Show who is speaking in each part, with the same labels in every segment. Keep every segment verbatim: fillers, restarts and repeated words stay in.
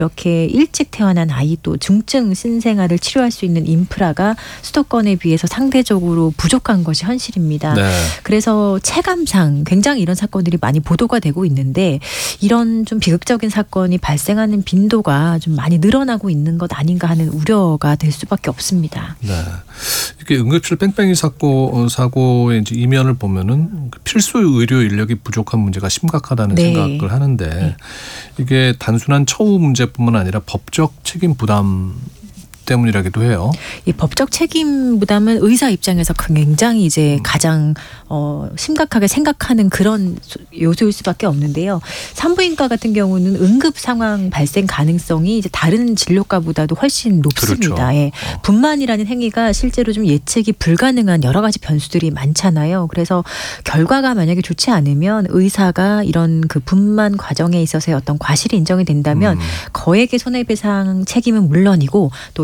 Speaker 1: 이렇게 일찍 태어난 아이 또 중증 신생아를 치료할 수 있는 인프라가 수도권에 비해서 상대적으로 부족한 것이 현실입니다. 네. 그래서 체감상 굉장히 이런 사건들이 많이 보도가 되고 있는데 이런 좀 비극적인 사건이 발생하는 빈도가 좀 많이 늘어나고 있는 것 아닌가 하는 우려가 될 수밖에 없습니다.
Speaker 2: 네. 이게 응급실 뺑뺑이 사고 사고의 이제 이면을 보면은 필수 의료 인력이 부족한 문제가 심각하다는 네. 생각을 하는데 네. 이게 단순한 처우 문제뿐만 아니라 법적 책임 부담 때문이라기도 해요.
Speaker 1: 이 법적 책임 부담은 의사 입장에서 굉장히 이제 음. 가장 어, 심각하게 생각하는 그런 요소일 수밖에 없는데요. 산부인과 같은 경우는 응급 상황 발생 가능성이 이제 다른 진료과보다도 훨씬 높습니다. 그렇죠. 예. 어. 분만이라는 행위가 실제로 좀 예측이 불가능한 여러 가지 변수들이 많잖아요. 그래서 결과가 만약에 좋지 않으면 의사가 이런 그 분만 과정에 있어서의 어떤 과실이 인정이 된다면 음. 거액의 손해배상 책임은 물론이고 또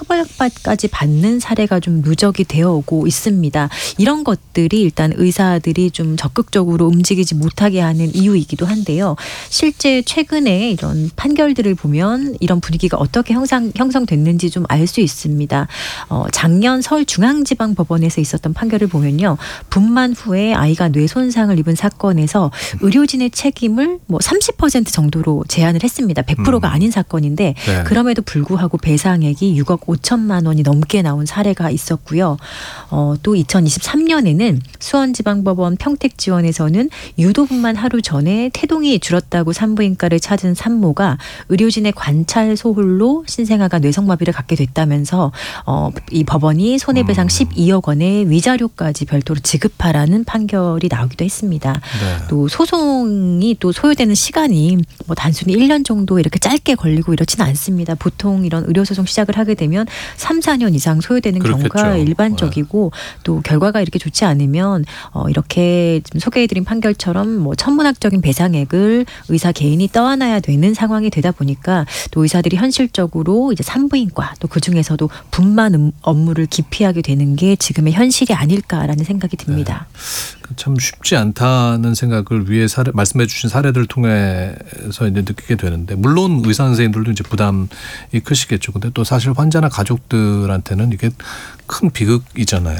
Speaker 1: 형사처벌까지 받는 사례가 좀 누적이 되어 오고 있습니다. 이런 것들이 일단 의사들이 좀 적극적으로 움직이지 못하게 하는 이유이기도 한데요. 실제 최근에 이런 판결들을 보면 이런 분위기가 어떻게 형성, 형성됐는지 좀 알 수 있습니다. 어, 작년 서울중앙지방법원에서 있었던 판결을 보면요. 분만 후에 아이가 뇌 손상을 입은 사건에서 의료진의 책임을 뭐 삼십 퍼센트 정도로 제한을 했습니다. 백 퍼센트가 음. 아닌 사건인데 네. 그럼에도 불구하고 배상액이 육억 오천만 원이 넘게 나온 사례가 있었고요. 어, 또 이천이십삼 년에는 수원지방법원 평택지원에서는 유도분만 하루 전에 태동이 줄었다고 산부인과를 찾은 산모가 의료진의 관찰 소홀로 신생아가 뇌성마비를 갖게 됐다면서 어, 이 법원이 손해배상 음. 십이억 원의 위자료까지 별도로 지급하라는 판결이 나오기도 했습니다. 네. 또 소송이 또 소요되는 시간이 뭐 단순히 일 년 정도 이렇게 짧게 걸리고 이렇지는 않습니다. 보통 이런 의료소송 시작을 하게 되면 삼, 사 년 이상 소요되는 그렇겠죠. 경우가 일반적이고 네. 또 결과가 이렇게 좋지 않으면 어, 이렇게 지금 소개해드린 판결처럼 뭐 천문학적인 배상액을 의사 개인이 떠안아야 되는 상황이 되다 보니까 또 의사들이 현실적으로 이제 산부인과 또 그중에서도 분만 업무를 기피하게 되는 게 지금의 현실이 아닐까라는 생각이 듭니다.
Speaker 2: 네. 참 쉽지 않다는 생각을 위에 사례, 말씀해 주신 사례들을 통해서 이제 느끼게 되는데 물론 의사 선생님들도 이제 부담이 크시겠죠. 근데 또 사실 환자나 가족들한테는 이게 큰 비극이잖아요.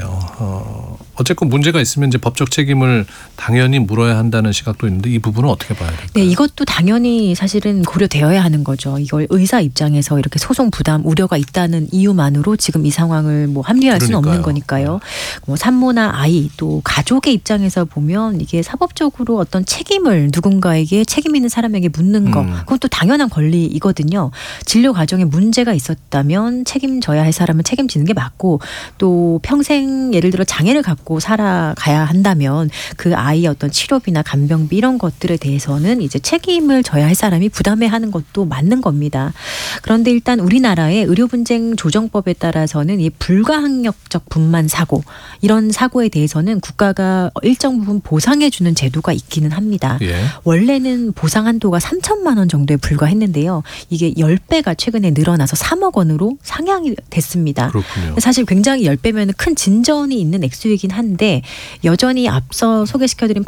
Speaker 2: 어, 어쨌건 문제가 있으면 이제 법적 책임을 당연히 물어야 한다는 시각도 있는데 이 부분은 어떻게 봐야 될까요?
Speaker 1: 네, 이것도 당연히 사실은 고려되어야 하는 거죠. 이걸 의사 입장에서 이렇게 소송 부담 우려가 있다는 이유만으로 지금 이 상황을 뭐 합리화할 수는 없는 거니까요. 뭐 산모나 아이 또 가족의 입장에서 보면 이게 사법적으로 어떤 책임을 누군가에게 책임 있는 사람에게 묻는 거, 음. 그건 또 당연한 권리이거든요. 진료 과정에 문제가 있었다면 책임져야 할 사람은 책임지는 게 맞고 또 평생 예를 들어 장애를 갖고 살아가야 한다면 그 아이의 어떤 치료비나 간병비 이런 것들에 대해서는 이제 책임을 져야 할 사람이 부담해야 하는 것도 맞는 겁니다. 그런데 일단 우리나라의 의료분쟁 조정법에 따라서는 이 불가항력적 분만 사고 이런 사고에 대해서는 국가가 일정 부분 보상해 주는 제도가 있기는 합니다. 예. 원래는 보상 한도가 삼천만 원 정도에 불과했는데요. 이게 십 배가 최근에 늘어나서 삼억 원으로 상향이 됐습니다.
Speaker 2: 그렇군요.
Speaker 1: 사실 굉장히 십 배면 큰 진전이 있는 액수이긴 한데 여전히 앞서 소개시켜드린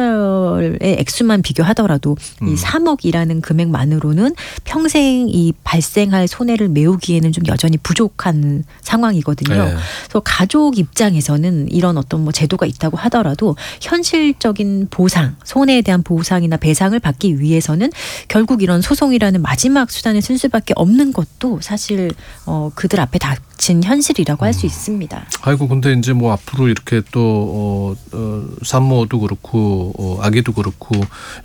Speaker 1: 판결의 액수만 비교하더라도 음. 이 삼억이라는 금액만으로는 평생 이 발생할 손해를 메우기에는 좀 여전히 부족한 상황이거든요. 네. 그래서 가족 입장에서는 이런 어떤 뭐 제도가 있다고 하더라도 현실적인 보상, 손해에 대한 보상이나 배상을 받기 위해서는 결국 이런 소송이라는 마지막 수단을 쓸 수밖에 없는 것도 사실 어, 그들 앞에 닥친 현실이라고 할 수 있습니다.
Speaker 2: 아이고 근데 이제 뭐 앞으로 이렇게 또 어, 어, 산모도 그렇고 어, 아기도 그렇고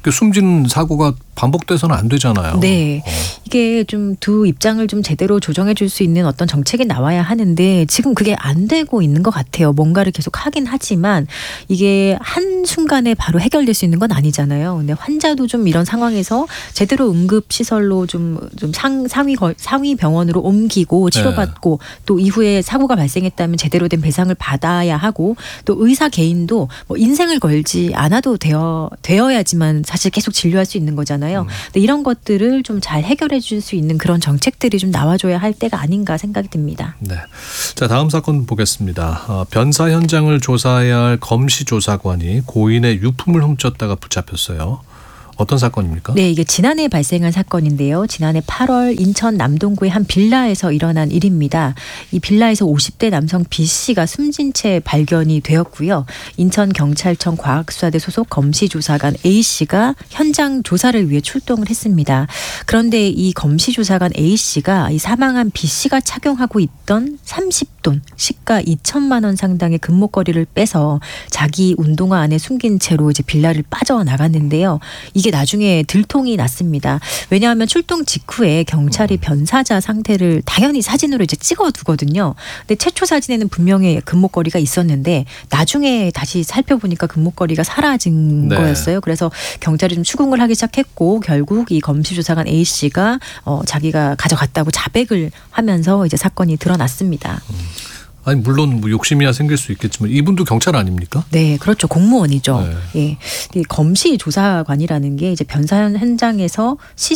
Speaker 2: 숨진 사고가 반복돼서는 안 되잖아요.
Speaker 1: 네, 어. 이게 좀 두 입장을 좀 제대로 조정해 줄 수 있는 어떤 정책이 나와야 하는데 지금 그게 안 되고 있는 것 같아요. 뭔가를 계속 하긴 하지만 이게 한 순간에 바로 해결될 수 있는 건 아니잖아요. 근데 환자도 좀 이런 상황에서 제대로 응급 시설로 좀, 좀 상, 상위 상위 병원으로 옮기고 치료받고 네. 또 이후에 사고가 발생했다면 제대로 된 배상을 받아야 하고 또 의사 개인도 뭐 인생을 걸지 않아도 되어 되어야지만 사실 계속 진료할 수 있는 거잖아요. 음. 근데 이런 것들을 좀 잘 해결해 줄 수 있는 그런 정책들이 좀 나와줘야 할 때가 아닌가 생각이 듭니다.
Speaker 2: 네. 자, 다음 사건 보겠습니다. 어, 변사 현장을 조사해야 할 검시조사관이 고인의 유품을 훔쳤다가 붙잡혔어요. 어떤 사건입니까?
Speaker 1: 네, 이게 지난해 발생한 사건인데요. 지난해 팔월 인천 남동구의 한 빌라에서 일어난 일입니다. 이 빌라에서 오십 대 남성 B 씨가 숨진 채 발견이 되었고요. 인천경찰청 과학수사대 소속 검시조사관 A 씨가 현장 조사를 위해 출동을 했습니다. 그런데 이 검시조사관 A 씨가 이 사망한 B 씨가 착용하고 있던 삼십 돈, 시가 이천만 원 상당의 금목걸이를 빼서 자기 운동화 안에 숨긴 채로 이제 빌라를 빠져나갔는데요. 이게 나중에 들통이 났습니다. 왜냐하면 출동 직후에 경찰이 변사자 상태를 당연히 사진으로 이제 찍어두거든요. 근데 최초 사진에는 분명히 금목걸이가 있었는데 나중에 다시 살펴보니까 금목걸이가 사라진
Speaker 2: 네.
Speaker 1: 거였어요. 그래서 경찰이 좀 추궁을 하기 시작했고 결국 이 검시조사관 A 씨가 어, 자기가 가져갔다고 자백을 하면서 이제 사건이 드러났습니다.
Speaker 2: 음. 아니 물론 뭐 욕심이야 생길 수 있겠지만 이분도 경찰 아닙니까?
Speaker 1: 네, 그렇죠. 공무원이죠.
Speaker 2: 네.
Speaker 1: 예, 이 검시조사관이라는 게 이제 변사 현장에서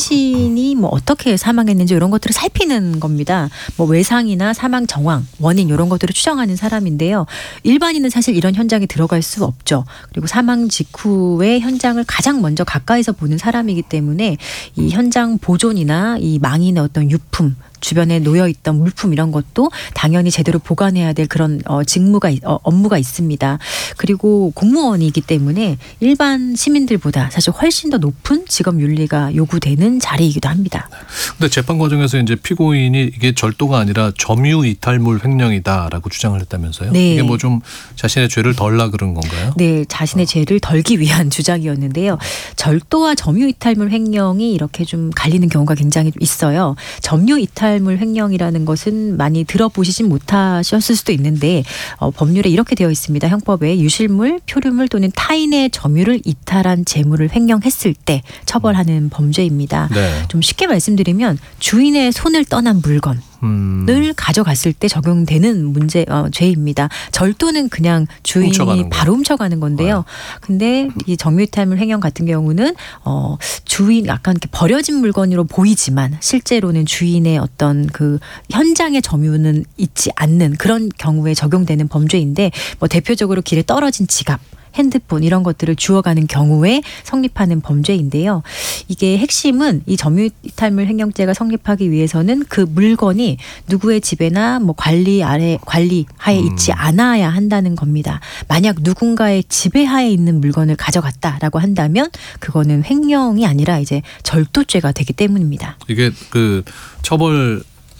Speaker 1: 시신이 뭐 어떻게 사망했는지 이런 것들을 살피는 겁니다. 뭐 외상이나 사망 정황, 원인 이런 것들을 추정하는 사람인데요. 일반인은 사실 이런 현장에 들어갈 수 없죠. 그리고 사망 직후에 현장을 가장 먼저 가까이서 보는 사람이기 때문에 이 현장 보존이나 이 망인의 어떤 유품, 주변에 놓여있던 물품 이런 것도 당연히 제대로 보관해야 될 그런 어, 직무가 어, 업무가 있습니다. 그리고 공무원이기 때문에 일반 시민들보다 사실 훨씬 더 높은 직업 윤리가 요구되는 자리이기도 합니다.
Speaker 2: 근데 재판 과정에서 이제 피고인이 이게 절도가 아니라 점유 이탈물 횡령이다라고 주장을 했다면서요?
Speaker 1: 네.
Speaker 2: 이게 뭐 좀 자신의 죄를 덜라 그런 건가요?
Speaker 1: 네, 자신의 죄를 덜기 위한 주장이었는데요. 절도와 점유 이탈물 횡령이 이렇게 좀 갈리는 경우가 굉장히 있어요. 점유 이탈 물 횡령이라는 것은 많이 들어보시진 못하셨을 수도 있는데 어, 법률에 이렇게 되어 있습니다. 형법에 유실물, 표류물 또는 타인의 점유를 이탈한 재물을 횡령했을 때 처벌하는 범죄입니다.
Speaker 2: 네.
Speaker 1: 좀 쉽게 말씀드리면 주인의 손을 떠난 물건
Speaker 2: 음.
Speaker 1: 을 가져갔을 때 적용되는 문제 어, 죄입니다. 절도는 그냥 주인이
Speaker 2: 훔쳐가는
Speaker 1: 바로 훔쳐가는 건데요. 네. 근데 이 점유이탈물 횡령 같은 경우는 어, 주인 약간 이렇게 버려진 물건으로 보이지만 실제로는 주인의 어떤 그 현장의 점유는 있지 않는 그런 경우에 적용되는 범죄인데 뭐 대표적으로 길에 떨어진 지갑, 핸드폰 이런 것들을 주워가는 경우에 성립하는 범죄인데요. 이게 핵심은 이 점유이탈물 횡령죄가 성립하기 위해서는 그 물건이 누구의 집에나 뭐 관리 아래 관리 하에
Speaker 2: 음.
Speaker 1: 있지 않아야 한다는 겁니다. 만약 누군가의 지배하에 있는 물건을 가져갔다라고 한다면 그거는 횡령이 아니라 이제 절도죄가 되기 때문입니다.
Speaker 2: 이게 그 처벌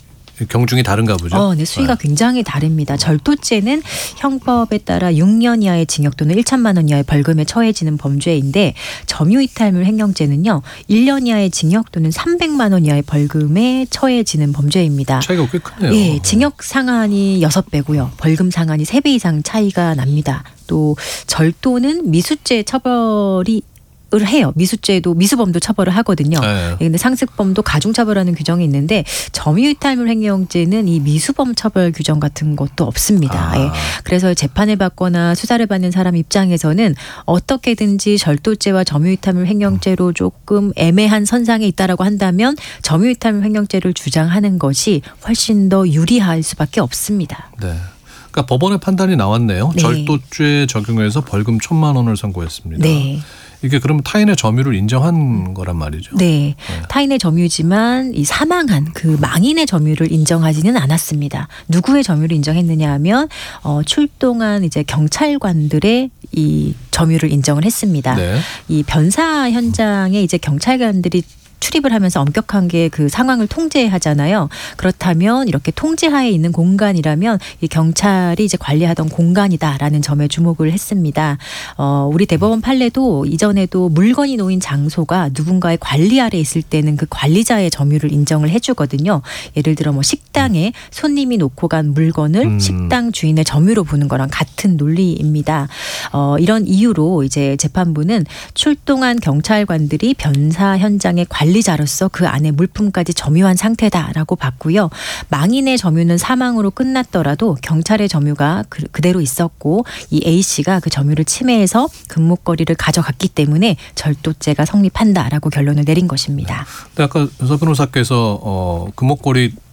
Speaker 2: 경중이 다른가 보죠.
Speaker 1: 어, 네, 수위가 네. 굉장히 다릅니다. 절도죄는 형법에 따라 육 년 이하의 징역 또는 천만 원 이하의 벌금에 처해지는 범죄인데 점유이탈물 횡령죄는요 일 년 이하의 징역 또는 삼백만 원 이하의 벌금에 처해지는 범죄입니다.
Speaker 2: 차이가 꽤 크네요.
Speaker 1: 예, 징역 상한이 여섯 배고요. 벌금 상한이 세 배 이상 차이가 납니다. 또 절도는 미수죄 처벌이 을 해요. 미수죄도 미수범도 처벌을 하거든요. 네. 근데 상습범도 가중처벌하는 규정이 있는데 점유이탈물 횡령죄는 이 미수범 처벌 규정 같은 것도 없습니다. 아. 예. 그래서 재판을 받거나 수사를 받는 사람 입장에서는 어떻게든지 절도죄와 점유이탈물 횡령죄로 조금 애매한 선상에 있다라고 한다면 점유이탈물 횡령죄를 주장하는 것이 훨씬 더 유리할 수밖에 없습니다.
Speaker 2: 네. 그러니까 법원의 판단이 나왔네요.
Speaker 1: 네.
Speaker 2: 절도죄 적용해서 벌금 천만 원을 선고했습니다.
Speaker 1: 네.
Speaker 2: 이게 그러면 타인의 점유를 인정한 거란 말이죠.
Speaker 1: 네. 네. 타인의 점유지만 이 사망한 그 망인의 점유를 인정하지는 않았습니다. 누구의 점유를 인정했느냐 하면 어, 출동한 이제 경찰관들의 이 점유를 인정을 했습니다. 네. 이 변사 현장에 이제 경찰관들이 출입을 하면서 엄격한 게 그 상황을 통제하잖아요. 그렇다면 이렇게 통제하에 있는 공간이라면 이 경찰이 이제 관리하던 공간이다라는 점에 주목을 했습니다. 어, 우리 대법원 판례도 이전에도 물건이 놓인 장소가 누군가의 관리 아래 있을 때는 그 관리자의 점유를 인정을 해주거든요. 예를 들어 뭐 식당에 손님이 놓고 간 물건을 음. 식당 주인의 점유로 보는 거랑 같은 논리입니다. 어, 이런 이유로 이제 재판부는 출동한 경찰관들이 변사 현장의 관리자로서 그 안에 물품까지 점유한 상태다라고 봤고요. 망인의 점유는 사망으로 끝났더라도 경찰의 점유가 그, 그대로 있었고 이 A 씨가 그 점유를 침해해서 금목걸이를 가져갔기 때문에 절도죄가 성립한다라고 결론을 내린 것입니다.
Speaker 2: 네. 근데 아까 서 변호사께서 어, 금목걸이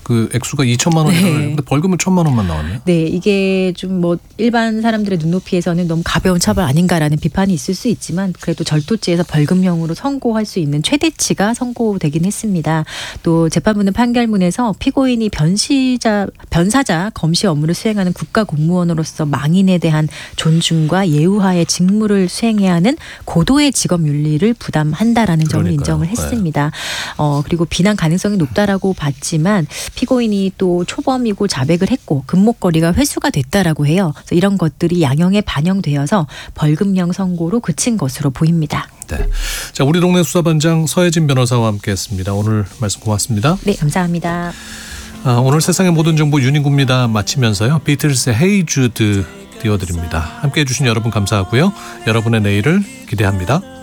Speaker 2: 그 액수가 이천만 원이라고
Speaker 1: 네.
Speaker 2: 근데 벌금은 천만 원만 나왔네요.
Speaker 1: 네, 이게 좀 뭐 일반 사람들의 눈높이에서는 너무 가벼운 처벌 아닌가라는 비판이 있을 수 있지만 그래도 절도죄에서 벌금형으로 선고할 수 있는 최대치가 선고되긴 했습니다. 또 재판부는 판결문에서 피고인이 변시자, 변사자 검시 업무를 수행하는 국가 공무원으로서 망인에 대한 존중과 예우하에 직무를 수행해야 하는 고도의 직업 윤리를 부담한다라는 점을
Speaker 2: 그러니까요.
Speaker 1: 인정을 했습니다. 어, 그리고 비난 가능성이 높다라고 봤지만 피고인이 또 초범이고 자백을 했고 금목걸이가 회수가 됐다라고 해요. 그래서 이런 것들이 양형에 반영되어서 벌금형 선고로 그친 것으로 보입니다.
Speaker 2: 네. 자, 우리 동네 수사반장 서혜진 변호사와 함께했습니다. 오늘 말씀 고맙습니다.
Speaker 1: 네, 감사합니다.
Speaker 2: 아, 오늘 세상의 모든 정보 윤희구입니다. 마치면서요. 비틀스의 헤이 주드 띄워드립니다. 함께해 주신 여러분 감사하고요. 여러분의 내일을 기대합니다.